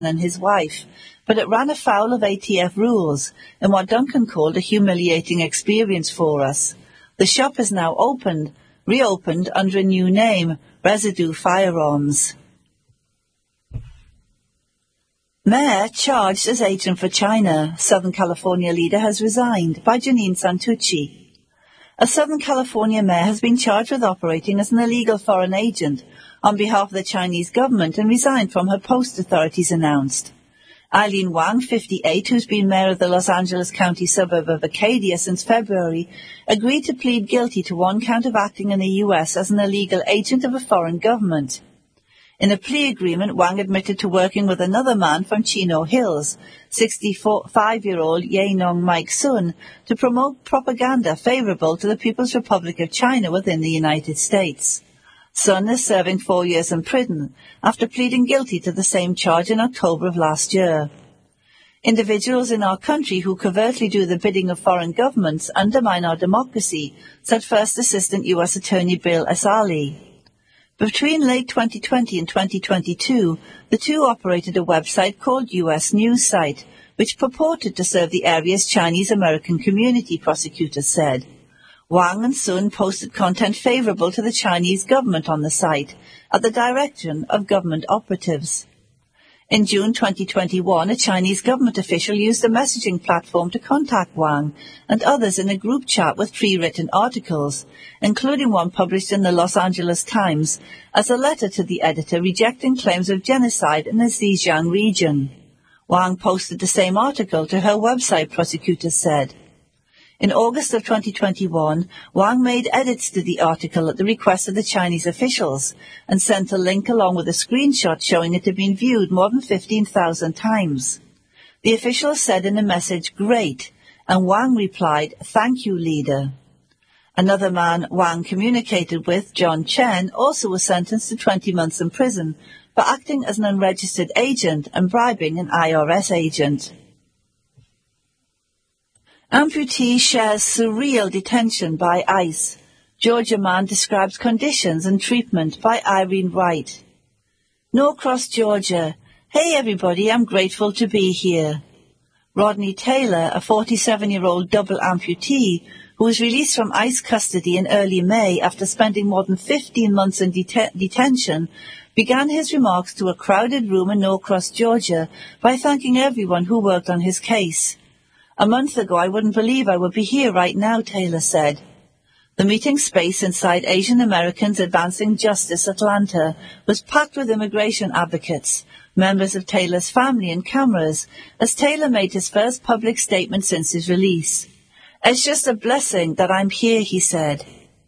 and his wife, but it ran afoul of ATF rules in what Duncan called a humiliating experience for us. The shop is now reopened under a new name, Residue Firearms. Mayor charged as agent for China. Southern California leader has resigned, by Janine Santucci. A Southern California mayor has been charged with operating as an illegal foreign agent on behalf of the Chinese government and resigned from her post, authorities announced. Eileen Wang, 58, who's been mayor of the Los Angeles County suburb of Acadia since February, agreed to plead guilty to one count of acting in the U.S. as an illegal agent of a foreign government. In a plea agreement, Wang admitted to working with another man from Chino Hills, 65-year-old Yaenong Mike Sun, to promote propaganda favorable to the People's Republic of China within the United States. Sun is serving 4 years in prison after pleading guilty to the same charge in October of last year. Individuals in our country who covertly do the bidding of foreign governments undermine our democracy, said First Assistant U.S. Attorney Bill Asali. Between late 2020 and 2022, the two operated a website called U.S. News Site, which purported to serve the area's Chinese-American community, prosecutors said. Wang and Sun posted content favorable to the Chinese government on the site, at the direction of government operatives. In June 2021, a Chinese government official used a messaging platform to contact Wang and others in a group chat with pre-written articles, including one published in the Los Angeles Times as a letter to the editor rejecting claims of genocide in the Xinjiang region. Wang posted the same article to her website, prosecutors said. In August of 2021, Wang made edits to the article at the request of the Chinese officials and sent a link along with a screenshot showing it had been viewed more than 15,000 times. The officials said in a message, "Great," and Wang replied, "Thank you, leader." Another man Wang communicated with, John Chen, also was sentenced to 20 months in prison for acting as an unregistered agent and bribing an IRS agent. Amputee shares surreal detention by ICE. Georgia man describes conditions and treatment by Irene Wright. Norcross, Georgia. Hey everybody, I'm grateful to be here. Rodney Taylor, a 47-year-old double amputee who was released from ICE custody in early May after spending more than 15 months in detention, began his remarks to a crowded room in Norcross, Georgia, by thanking everyone who worked on his case. "A month ago, I wouldn't believe I would be here right now," Taylor said. The meeting space inside Asian Americans Advancing Justice Atlanta was packed with immigration advocates, members of Taylor's family and cameras, as Taylor made his first public statement since his release. "It's just a blessing that I'm here," he said.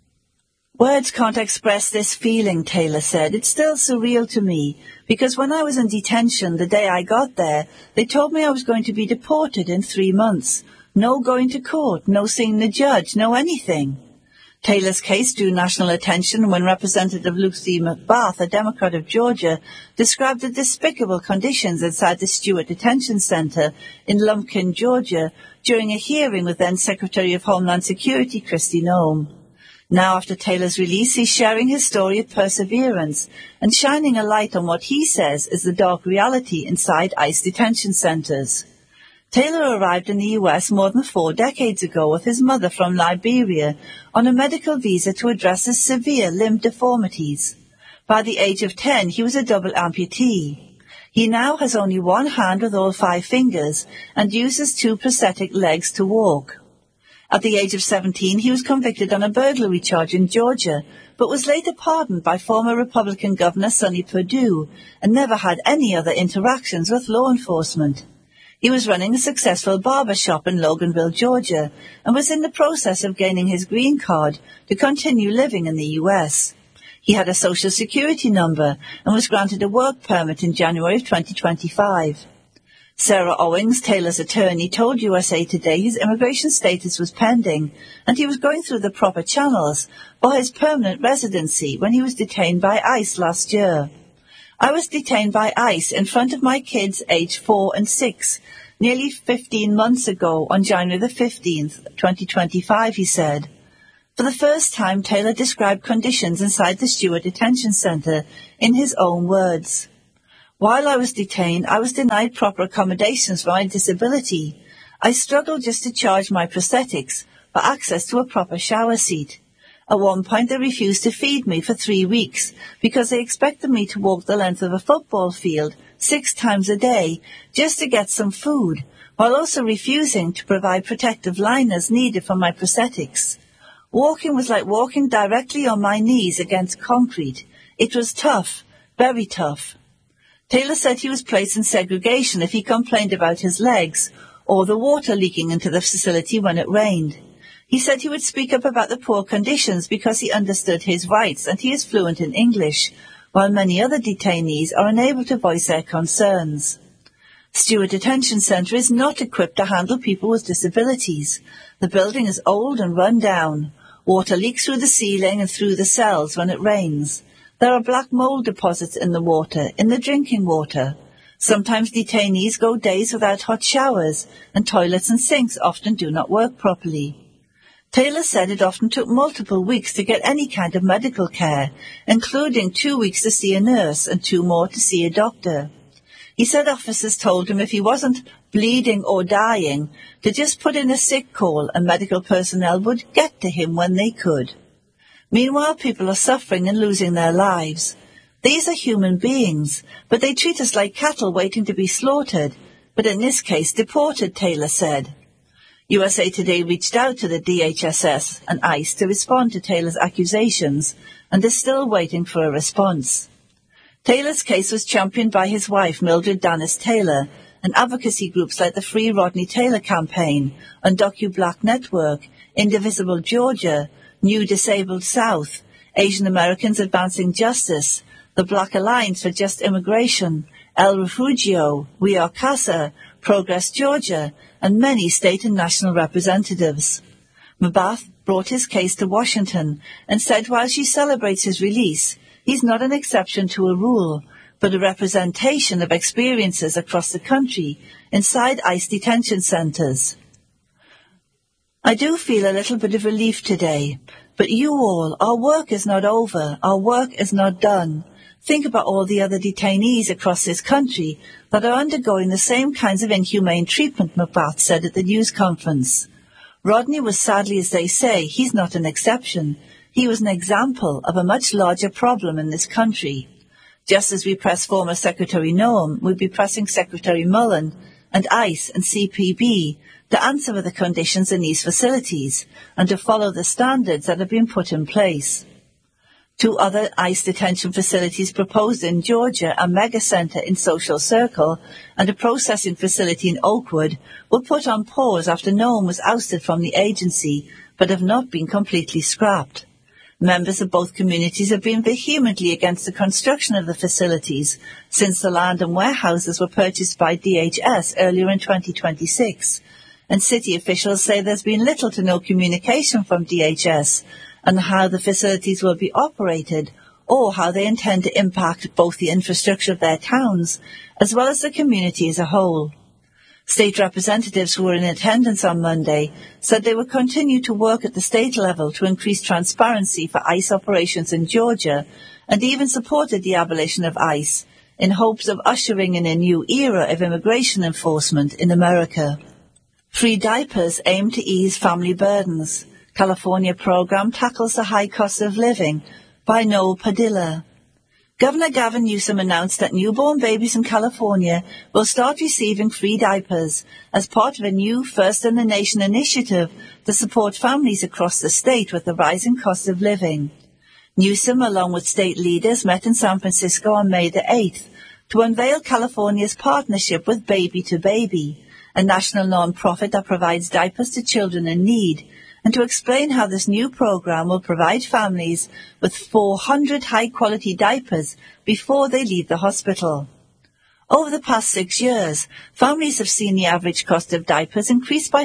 "Words can't express this feeling," Taylor said. "It's still surreal to me, because when I was in detention the day I got there, they told me I was going to be deported in 3 months. No going to court, no seeing the judge, no anything." Taylor's case drew national attention when Representative Lucy McBath, a Democrat of Georgia, described the despicable conditions inside the Stewart Detention Center in Lumpkin, Georgia, during a hearing with then Secretary of Homeland Security Kristi Noem. Now, after Taylor's release, he's sharing his story of perseverance and shining a light on what he says is the dark reality inside ICE detention centers. Taylor arrived in the U.S. more than 4 decades ago with his mother from Liberia on a medical visa to address his severe limb deformities. By the age of 10, he was a double amputee. He now has only one hand with all 5 fingers and uses 2 prosthetic legs to walk. At the age of 17, he was convicted on a burglary charge in Georgia, but was later pardoned by former Republican Governor Sonny Perdue and never had any other interactions with law enforcement. He was running a successful barber shop in Loganville, Georgia, and was in the process of gaining his green card to continue living in the U.S. He had a Social Security number and was granted a work permit in January of 2025. Sarah Owings, Taylor's attorney, told USA Today his immigration status was pending and he was going through the proper channels for his permanent residency when he was detained by ICE last year. "I was detained by ICE in front of my kids aged 4 and 6 nearly 15 months ago on January the 15th, 2025, he said. For the first time, Taylor described conditions inside the Stewart Detention Center in his own words. While I was detained, I was denied proper accommodations for my disability. I struggled just to charge my prosthetics for access to a proper shower seat. At one point, they refused to feed me for 3 weeks because they expected me to walk the length of a football field 6 times a day just to get some food, while also refusing to provide protective liners needed for my prosthetics. Walking was like walking directly on my knees against concrete. It was tough, very tough. Taylor said he was placed in segregation if he complained about his legs or the water leaking into the facility when it rained. He said he would speak up about the poor conditions because he understood his rights and he is fluent in English, while many other detainees are unable to voice their concerns. Stewart Detention Centre is not equipped to handle people with disabilities. The building is old and run down. Water leaks through the ceiling and through the cells when it rains. There are black mold deposits in the water, in the drinking water. Sometimes detainees go days without hot showers, and toilets and sinks often do not work properly. Taylor said it often took multiple weeks to get any kind of medical care, including 2 weeks to see a nurse and 2 more to see a doctor. He said officers told him if he wasn't bleeding or dying, to just put in a sick call and medical personnel would get to him when they could. Meanwhile, people are suffering and losing their lives. These are human beings, but they treat us like cattle waiting to be slaughtered, but in this case deported, Taylor said. USA Today reached out to the DHSS and ICE to respond to Taylor's accusations and is still waiting for a response. Taylor's case was championed by his wife, Mildred Danis Taylor, and advocacy groups like the Free Rodney Taylor Campaign, Undocu Black Network, Indivisible Georgia, New Disabled South, Asian Americans Advancing Justice, the Black Alliance for Just Immigration, El Refugio, We Are CASA, Progress Georgia, and many state and national representatives. Mabath brought his case to Washington and said while she celebrates his release, he's not an exception to a rule, but a representation of experiences across the country inside ICE detention centers. I do feel a little bit of relief today, but you all, our work is not over, our work is not done. Think about all the other detainees across this country that are undergoing the same kinds of inhumane treatment, Mabath said at the news conference. Rodney was sadly, as they say, he's not an exception. He was an example of a much larger problem in this country. Just as we press former Secretary Noam, we'll be pressing Secretary Mullen and ICE and CPB to answer for the conditions in these facilities and to follow the standards that have been put in place. 2 other ICE detention facilities proposed in Georgia, a mega center in Social Circle and a processing facility in Oakwood, were put on pause after Noam was ousted from the agency, but have not been completely scrapped. Members of both communities have been vehemently against the construction of the facilities since the land and warehouses were purchased by DHS earlier in 2026, and city officials say there's been little to no communication from DHS on how the facilities will be operated or how they intend to impact both the infrastructure of their towns as well as the community as a whole. State representatives who were in attendance on Monday said they would continue to work at the state level to increase transparency for ICE operations in Georgia and even supported the abolition of ICE in hopes of ushering in a new era of immigration enforcement in America. Free diapers aim to ease family burdens. California program tackles the high cost of living by Noel Padilla. Governor Gavin Newsom announced that newborn babies in California will start receiving free diapers as part of a new first-in-the-nation initiative to support families across the state with the rising cost of living. Newsom, along with state leaders, met in San Francisco on May the 8th to unveil California's partnership with Baby to Baby, a national non-profit that provides diapers to children in need, and to explain how this new program will provide families with 400 high-quality diapers before they leave the hospital. Over the past 6 years, families have seen the average cost of diapers increase by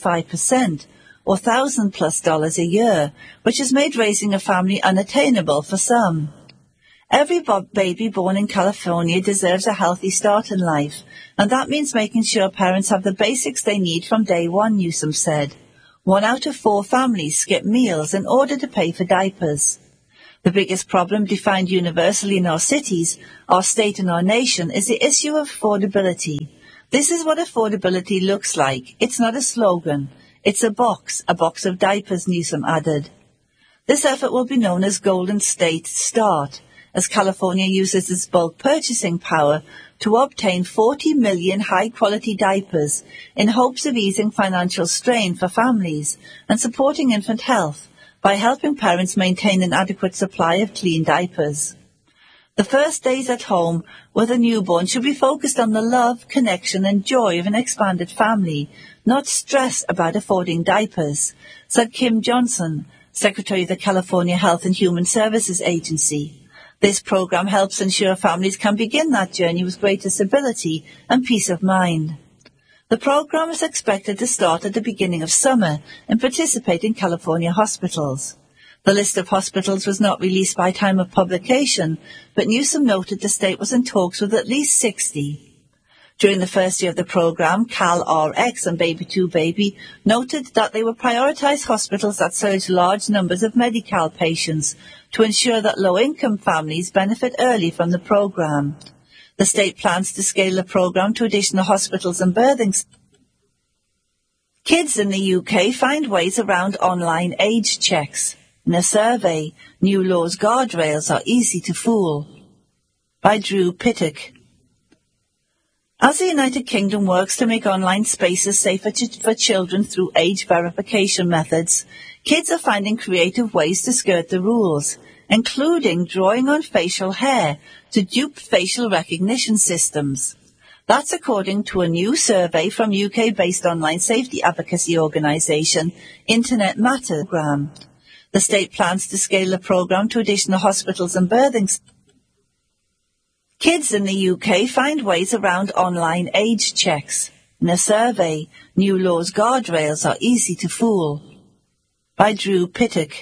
45%, or $1,000+ a year, which has made raising a family unattainable for some. Every baby born in California deserves a healthy start in life, and that means making sure parents have the basics they need from day one, Newsom said. 1 out of 4 families skip meals in order to pay for diapers. The biggest problem defined universally in our cities, our state and our nation is the issue of affordability. This is what affordability looks like. It's not a slogan. It's a box of diapers, Newsom added. This effort will be known as Golden State Start, as California uses its bulk purchasing power to obtain 40 million high-quality diapers in hopes of easing financial strain for families and supporting infant health by helping parents maintain an adequate supply of clean diapers. The first days at home with a newborn should be focused on the love, connection and joy of an expanded family, not stress about affording diapers, said Kim Johnson, Secretary of the California Health and Human Services Agency. This program helps ensure families can begin that journey with greater stability and peace of mind. The program is expected to start at the beginning of summer and participate in California hospitals. The list of hospitals was not released by time of publication, but Newsom noted the state was in talks with at least 60. During the first year of the program, CalRx and Baby2Baby noted that they would prioritize hospitals that serve large numbers of Medi-Cal patients to ensure that low-income families benefit early from the program. The state plans to scale the program to additional hospitals and birthing centers. Kids in the UK find ways around online age checks. In a survey, new laws' guardrails are easy to fool. By Drew Pittock. As the United Kingdom works to make online spaces safer for children through age verification methods, kids are finding creative ways to skirt the rules, including drawing on facial hair to dupe facial recognition systems. That's according to a new survey from UK-based online safety advocacy organisation Internet Matters program. The state plans to scale the program to additional hospitals and birthing centers. Kids in the UK find ways around online age checks. In a survey, new laws' guardrails are easy to fool. By Drew Pittock.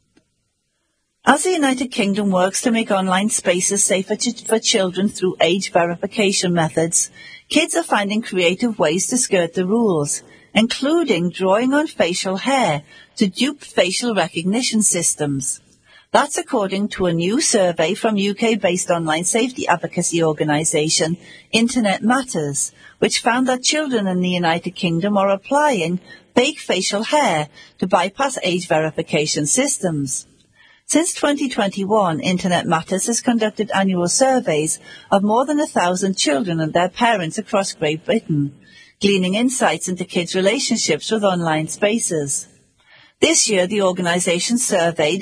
As the United Kingdom works to make online spaces safer for children through age verification methods, kids are finding creative ways to skirt the rules, including drawing on facial hair to dupe facial recognition systems. That's according to a new survey from UK-based online safety advocacy organisation Internet Matters, which found that children in the United Kingdom are applying fake facial hair to bypass age verification systems. Since 2021, Internet Matters has conducted annual surveys of more than 1,000 children and their parents across Great Britain, gleaning insights into kids' relationships with online spaces. This year, the organisation surveyed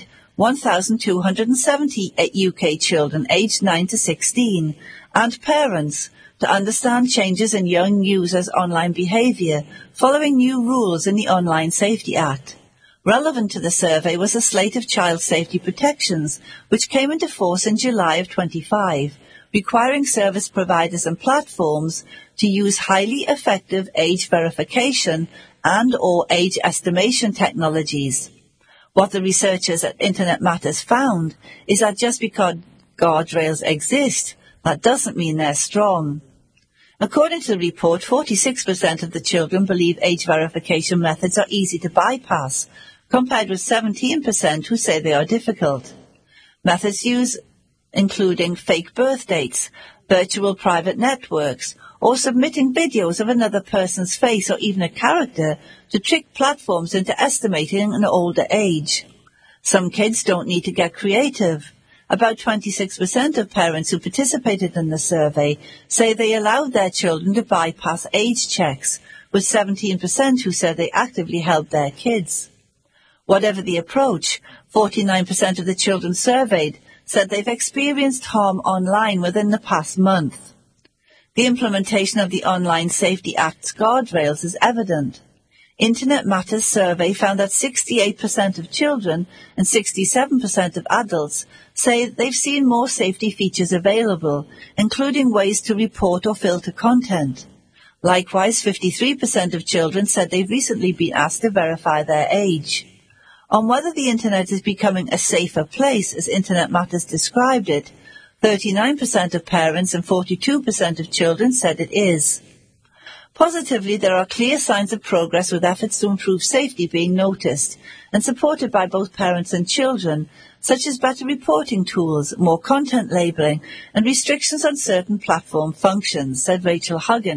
1,270 UK children aged 9 to 16 and parents to understand changes in young users' online behaviour following new rules in the Online Safety Act. Relevant to the survey was a slate of child safety protections which came into force in July of 25, requiring service providers and platforms to use highly effective age verification and/or age estimation technologies. What the researchers at Internet Matters found is that just because guardrails exist, that doesn't mean they're strong. According to the report, 46% of the children believe age verification methods are easy to bypass, compared with 17% who say they are difficult. Methods used including fake birth dates, virtual private networks, or submitting videos of another person's face or even a character to trick platforms into estimating an older age. Some kids don't need to get creative. About 26% of parents who participated in the survey say they allowed their children to bypass age checks, with 17% who said they actively helped their kids. Whatever the approach, 49% of the children surveyed said they've experienced harm online within the past month. The implementation of the Online Safety Act's guardrails is evident. Internet Matters survey found that 68% of children and 67% of adults say they've seen more safety features available, including ways to report or filter content. Likewise, 53% of children said they've recently been asked to verify their age. On whether the Internet is becoming a safer place, as Internet Matters described it, 39% of parents and 42% of children said it is. Positively, there are clear signs of progress with efforts to improve safety being noticed and supported by both parents and children, such as better reporting tools, more content labeling, and restrictions on certain platform functions, said Rachel Huggins.